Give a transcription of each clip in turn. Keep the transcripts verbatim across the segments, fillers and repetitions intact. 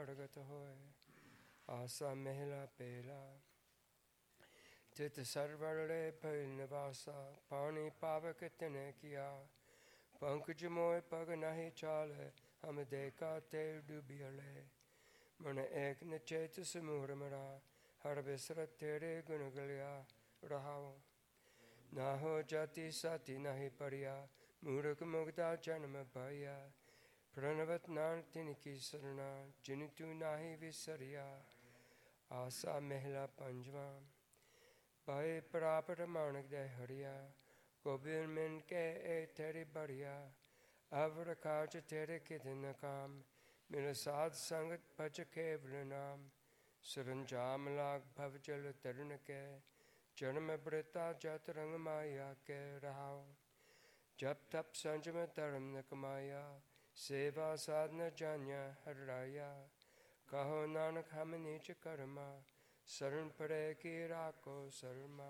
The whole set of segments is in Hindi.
प्रगट होए। आशा महिला पेला तित सरवरले भय निवासा, पानी पावक तिने किया। पंकज मोय पग नहीं चाले, हम देखा ते डूबियले। मन एक न चेत समूर मरा, हर बिसरत तेरे गुण गलिया रहाओ। ना हो जाति साथी नहीं परिया, मूर्ख मुग्धा जन्म भया। प्रणवत नानक तिनकी सरना, जिन तू नाही विसरिया। आशा महिला पंजवा पाए प्राप्त मानक दे हरिया। गोबिंद मिन के ए तेरी बढ़िया, अवर काज तेरे कित न काम। मिल साध संगत भज केवल नाम। सरंजाम लाग भव जल तरन के, जन्म वृता जत रंग माया के रहाओ। जब तप संजम धर्म न कमाया, सेवा साधन जान्या हराया। कहो नानक हम नीच कर्मा, शरण पड़े की राखो शर्मा।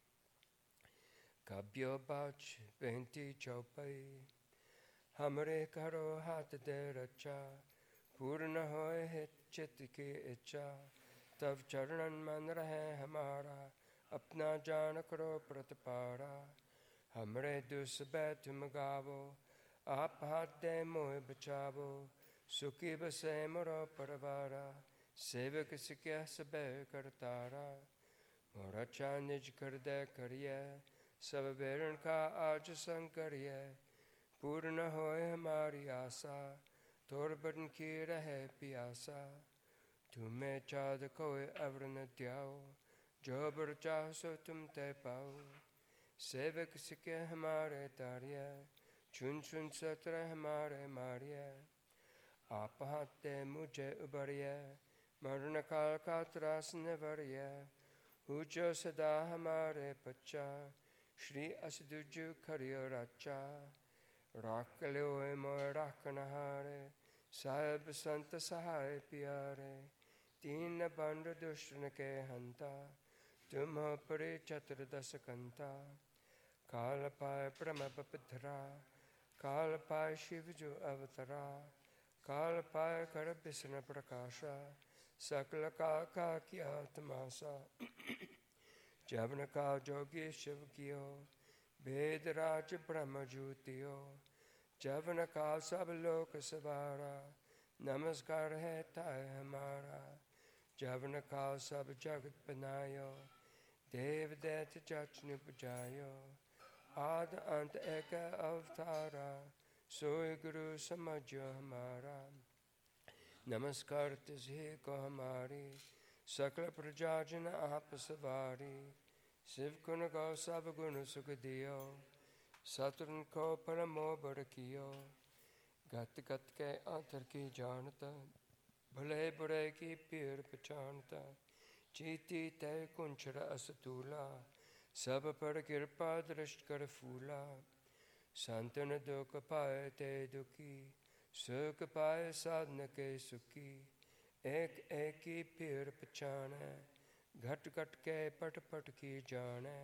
कब्यो बाच बेनती चौपाई, हमरे करो हाथ दे रचा। पूर्ण होए हित चित्त की इच्छा, तब चरणन मन रहे हमारा। अपना जान करो प्रतिपारा, हमरे दुस बैठ मगावो। आप हाथ दे मोह बचावो, सुखी बसे मोरो परवारा। सेवक सिक्या सबे करतारा, मोरा चा निज कर दे करिए। सब बेरन का आज संग करिए, पूर्ण होए हमारी आशा। तोर बन की रहे पियासा, तुम्हें चाँद कोई अवर न त्याओ। जो बर चाह सो तुम ते पाओ। सेवक सिके हमारे तारिया, चुन चुन सत्र हमारे मारिया। आप हाथ दे मुझे उबरिया, मरण काल का त्रास न वरिया। ऊंचो सदा हमारे बच्चा, श्री असदुजु खरियो राचा। राख लो मोय राखन हारे, साहेब संत सहाय प्यारे। तीन बंड दुष्टन के हंता, तुम हो परे चतुर्दश कंता। काल पाए प्रमप पथरा, काल पाए शिव जो अवतरा। काल पाए कर विष्णु प्रकाशा, सकल का का किया तमाशा। जवन का जोगी शिव कियो, वेद राज ब्रह्म ज्योतियो। जवन का सब लोक सवारा, नमस्कार है ताय हमारा। जवन का सब जगत बनायो, देव दैत्य जचन पुजायो। आद अंत एक अवतारा, सोई गुरु समझो हमारा। नमस्कार तुझे को हमारी, सकल प्रजा जन आप सवारी। शिव गुण गौ सब गुण सुख दियो, शत्रुन को परमो बर कियो। गत गत के अंतर की जानता, भले बुरे की पीर पहचानता। चीती तय कुंचर असतूला, सब पर कृपा दृष्ट कर फूला। संतन दुख पाए ते दुखी, सुख पाए साधन के सुखी। एक एक की पीर पहचाने, घट घट के पट पट की जाने।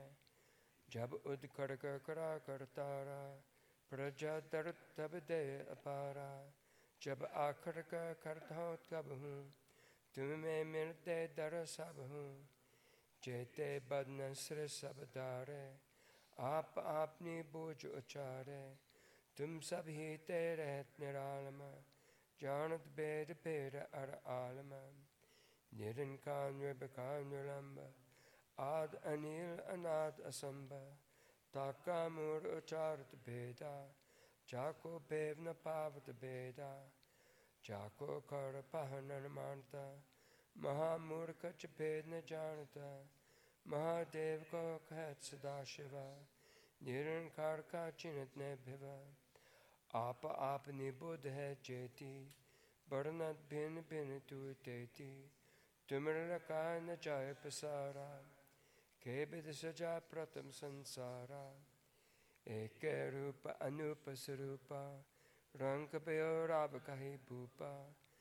जब उद खड़ग करा करतारा, प्रजा दर तब दे अपारा। जब आखिर का करता हूँ तब हूँ, तुम्हें मिलते दर सब हूँ। जेते बदन सिर सब दारे, आप अपनी बोझ उचारे। तुम सब ही तेरे निरालम, जानत भेद भेद अर आलम। निरंकार निर्विकार निरलंब, आद अनिल अनाद असंभ। ताका मूर उचारत भेदा, जाको भेव न पावत भेदा। जाको कर पहनन मानता, महामूर्ख च भेद न जानता। महादेव को कहत सदा शिवा, निरंकार का चिन्हत न भिवा। आप आपनी बुद्ध है चेती, वर्णत भिन्न भिन्न तू तेती। तुमर का न जाय पसारा, के विद सजा प्रथम संसारा। एक रूप अनूप स्वरूपा, रंग भयो राब कही भूपा।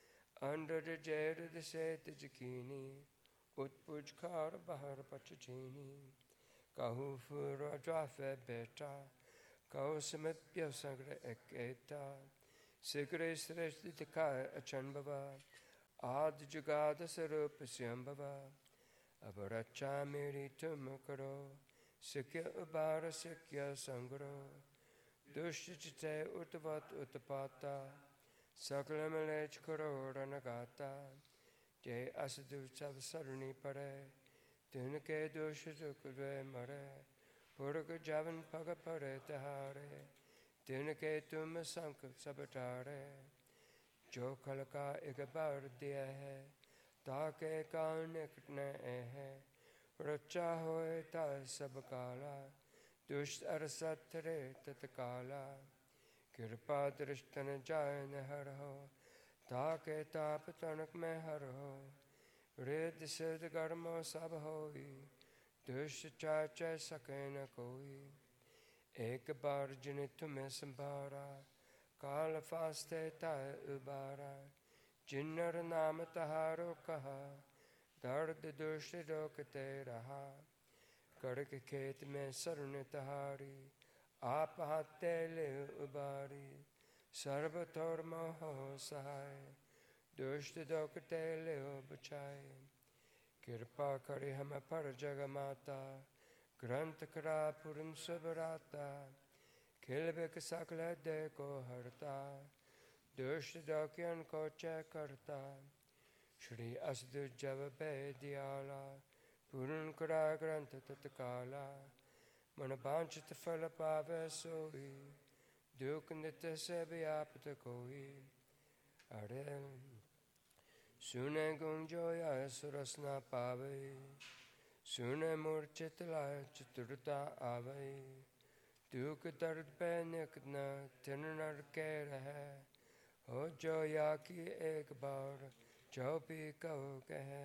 अंडर जैद से तिजकीनी, उत्पुज खार बहर पच चीनी। कहू फुर जाफे बेटा, कहू समित प्य संग्र एकेता। सिगरे श्रेष्ठ दिखाए अचन बवा, आदि जुगाद स्वरूप स्वयंभव अब रक्षा मेरी तुम करो सिक्य उबार सिक्य संग्रो दुष्ट चिते उत्पत उत्पाता सकल मलेच करो रनगाता जय असदु सब सरणी पड़े तिनके दोष दुख वे मरे पुरख जवन पग पड़े तहारे तिनके तुम संक सब टारे जो खल का एक बार दिया है ताके कान निकटने है रचा होए ता सब काला दुष्ट अर सत्रे तत्काला कृपा दृष्टन जाय न हर हो ताके ताप तनक में हर हो रिद सिद्ध कर्मो सब होई दुष्ट चाचे सके न कोई एक बार जिन तुम्हें संभारा काल फास्ते ताय उबारा जिन्नर नाम तहारो कहा दर्द दुष्ट रोकते रहा कड़क खेत में सरुण तहारी आप हाथे ले उबारी सर्व थोर मोह सहाय दुष्ट दोकते ले बचाए कृपा करे हम पर जग माता ग्रंथ करा पुरन सुबराता खिल बिक सकल दे को हरता दुष्ट दोक्यन को चय करता श्री असदु जब बे दियाला पूर्ण करा ग्रंथ तत्काला मन वांछित फल पावे सोई दुख नित्य से व्याप्त कोई अरे सुने गुंजोया सुरस न पावे सुने मूर्छित लाय चतुरता आवे दुख दर्द पे निक न तिन नर के रहे हो जो या की एक बार जो भी कहो कहे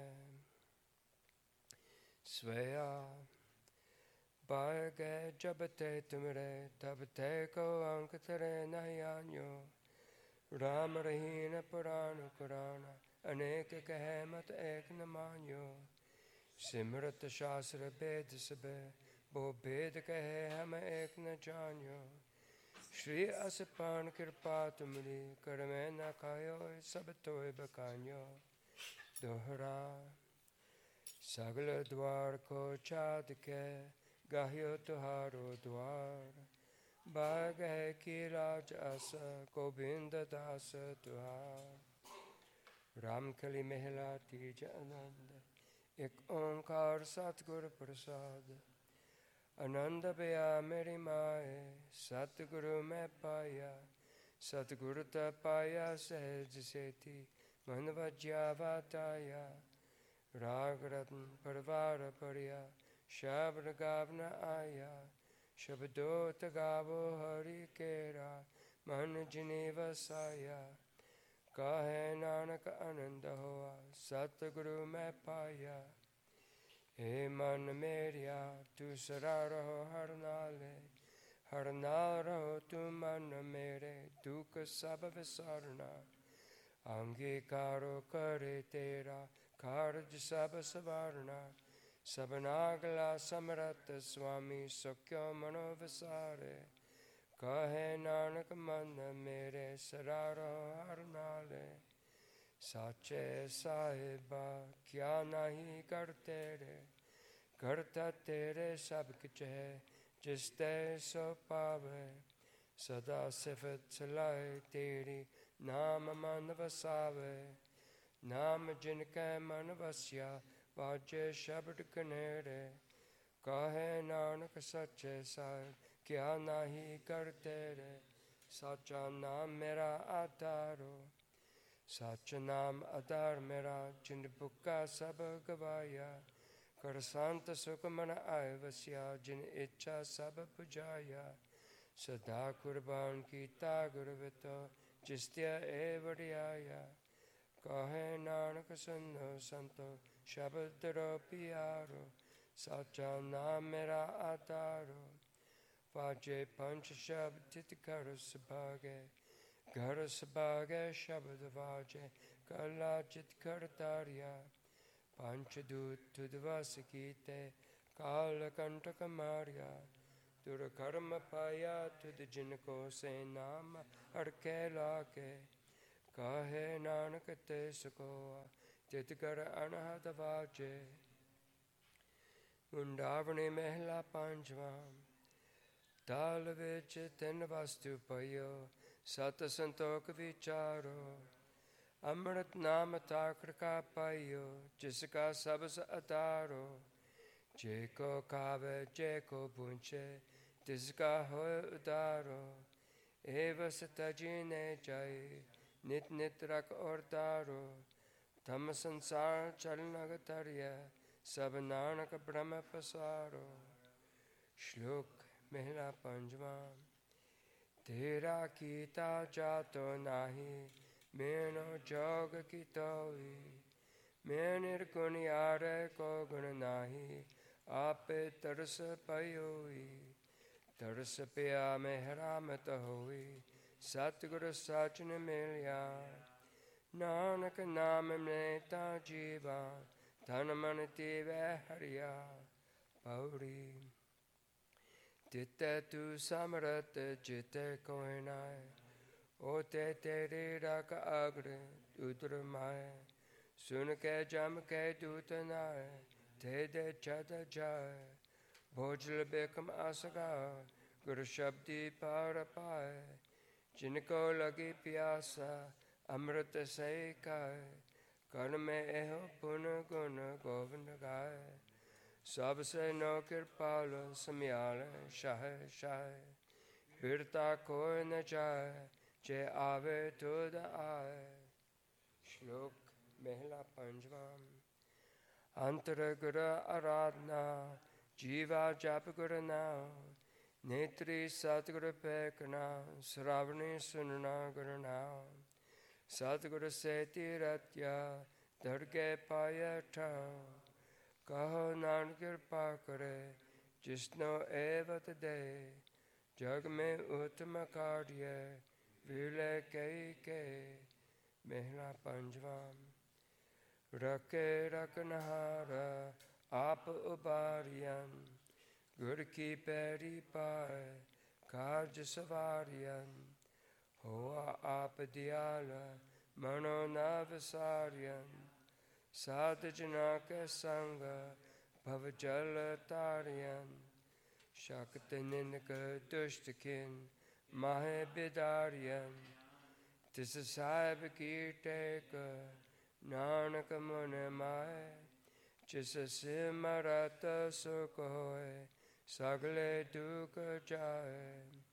स्वया पाए गए जब ते तुमरे तब ते को अंक तेरे नहीं आन्यो राम रहीन पुराण पुराण अनेक कहे मत एक न मान्यो सिमरत शास्त्र भेद सबे वो भेद कहे हम एक न जान्यो श्री असपान कृपा तुमरी कर में न खायो सब तोय बकान्यो दोहरा सगल द्वार को चाद के गाह्यो तुहारो द्वार बाग है कि राज अस गोविंद दास तुहार राम कली महिला तीज आनंद एक ओंकार सतगुरु प्रसाद आनंद भया मेरी माए सतगुरु में पाया सतगुरु त पाया सहज से थी मन वज्या वाताया राग रत्न परवार पड़िया शब्द गावन आया शब्दोत गावो हरि केरा मन जिने वसाया कहे नानक आनंद हुआ सतगुरु में पाया हे मन मेरिया तू सदा रहो हर नाले हर नाल रहो तू मन मेरे दुख सब विसारना अंगीकारो करे तेरा कार्य सब सवारना सबनागला समरत स्वामी सुख्यो मनो विसारे कहे नानक मन मेरे सदा रहो हर नाले साचे साहिबा क्या नहीं करते रे करता तेरे सब कुछ है जिस ते सो पावे सदा सिफत चलाए तेरी नाम मन वसावे नाम जिनके मन वस्या बाजे शब्द कनेरे कहे नानक सच्चे साहिब क्या नहीं करते रे सच्चा नाम मेरा आधारो सच नाम आधार मेरा जिन बुका सब गवाया कर शांत सुख मन आए वसिया जिन इच्छा सब पुजाया सदा कुर्बान कीता गुरवितो जिस्त्या ए वड़ियाया कहे नानक सुनो संतो शब्द रो प्यारो सच्चा नाम मेरा आधारो वाजे पंच शब्द चित घर सभागे घर सभागे शब्द वाजे कला चित घर तारिया पंच दूत तुदवस कीते काल कंटक मारिया तुर कर्म पाया तुद जिनको से नाम हर के लाके ਕਾਹੇ ਨਾਨਕ ਤਿਸ ਕੋ ਤਿਤ ਕਰ ਅਨਹਦ ਵਾਜੇ। ਮੁੰਡਾਵਣੀ ਮਹਿਲਾ ਪੰਜਵਾਂ। ਤਾਲ ਵਿੱਚ ਤਿੰਨ ਵਸਤੂ ਪਈਓ, ਸਤ ਸੰਤੋਖ ਵਿਚਾਰੋ। ਅੰਮ੍ਰਿਤ ਨਾਮ ਤਾਕੜ ਕਾ ਪਾਈਓ, ਜਿਸ ਕਾ ਸਬਸ ਅਤਾਰੋ। ਜੇ ਕੋ ਖਾਵੇ ਜੇ ਕੋ ਪੁੰਛੇ, ਤਿਸ ਕਾ ਹੋਇ ਉਦਾਰੋ। ਏਵਸ ਤਜੀ ਨੇ ਜਾਏ, ਨਿਤ ਨਿਤ ਰਖ ਔਰ ਤਾਰੋ। ਧਮ ਸੰਸਾਰ ਚਲ ਨਗ ਤਰਿਐ, ਸਭ ਨਾਨਕ ਬ੍ਰਹਮ ਪਸਾਰੋ। ਸ਼ਲੋਕ ਮਹਿਲਾ ਪੰਜਵਾਂ। ਤੇਰਾ ਕੀਤਾ ਜਾਤੋ ਨਾਹੀ, ਮੇਨੋ ਜੋਗ ਕੀਤੋਈ। ਮੈਂ ਨਿਰਗੁਣ ਯਾਰੈ ਕੋ ਗੁਣ ਨਾਹੀ, ਆਪੇ ਤਰਸ ਪਇਓਈ। ਤਰਸ ਪਿਆ ਮੈਂ ਰਾਮਤ ਹੋਈ, ਸਤਿਗੁਰ ਸਾਚਨ ਮਿਲਿਆ। ਨਾਨਕ ਨਾਮ ਮੈਂ ਤਾਂ ਜੀਵਾ, ਧਨ ਮਨ ਤੀਵੈ ਹਰਿਆ। ਪੌੜੀ। ਤਿਤੈ ਤੂੰ ਸਮਰਤ ਜਿਤੈ ਕੋਈ ਨਾਇ, ਓਤੇ ਤੇਰੀ ਰਖ ਅਗਰ ਉਦਰ ਮਾਇ। ਸੁਨ ਕੇ ਜਮ ਕੇ ਦੂਤ ਨਾਇ, ਤੇ ਦੇ ਚਦ ਜਾਇ। ਭੋਜਲ ਬੇਕਮ ਅਸਗਾ, ਗੁਰ ਸ਼ਬਦੀ ਪਾਰ ਪਾਇ। ਜਿਨ ਕੋ ਲਗੀ ਪਿਆਸਾ, ਅੰਮ੍ਰਿਤ ਸਈ ਖਾਇ। ਕਰ ਮੈਂ ਇਹੋ ਪੁਨ ਗੁਣ ਗੋਬਿੰਦ ਗਾਇ। ਸਭ ਸੇ ਨੋ ਕਿਰਪਾਲ ਸਮਿਆਲ ਸ਼ਾਹ ਸ਼ਾਹ। ਫਿਰਤਾ ਕੋਈ ਨ ਜਾਏ, ਜੇ ਆਵੇ ਤੁਧ ਆਏ। ਸ਼ਲੋਕ ਮਹਿਲਾ ਪੰਜਵਾਂ। ਅੰਤਰ ਗੁਰ ਆਰਾਧਨਾ, ਜੀਵਾ ਜਪ ਗੁਰ ਨਾਮ। ਨੇਤਰੀ ਸਤਿਗੁਰ ਪੈਕਣਾ, ਸਰਾਵਣੀ ਸੁਨਣਾ ਗੁਰ ਨਾਮ। ਸਤਿਗੁਰ ਸੇਤੀ ਰਤਿਆ, ਦਰਗਹਿ ਪਾਇਆ ਠਾਉ। ਕਹੋ ਨਾਨਕ ਕਿਰਪਾ ਕਰੇ, ਜਿਸਨੋ ਏਵਤ ਦੇ। ਜਗ ਮੈਂ ਉਤਮ ਕਾਢੀਐ, ਵਿਰਲੇ ਕਈ ਕੇ। ਮਹਿਲਾ ਪੰਜਵਾਂ। ਰਖੇ ਰਖਨਹਾਰ, ਆਪ ਉਬਾਰੀਅਨ। ਗੁਰ ਕੀ ਪੈਰੀ ਪਾਏ, ਕਾਰਜ ਸਵਾਰੀਅਨ। ਹੋਆ ਆਪ ਦਿਆਲ, ਮਨੋ ਨਾ ਵਿਸਾਰੀਅਨ। ਸਾਧ ਜਨਾ ਕੇ ਸੰਗ, ਭਵ ਜਲ ਤਾਰਿਅਨ। ਸ਼ਕਤ ਨਿੰਦਕ ਦੁਸ਼ਟ ਖਿਨ, ਮਾਹੇ ਬਿਦਾਰੀਅਨ। ਤਿਸ ਸਾਹਿਬ ਕੀ ਟੇਕ, ਨਾਨਕ ਮੁਨ ਮਾਏ। ਜਿਸ ਸਿਮਰਤ ਸੁਖ ਹੋਏ, ਸਗਲੇ ਦੁਖ ਜਾਏ।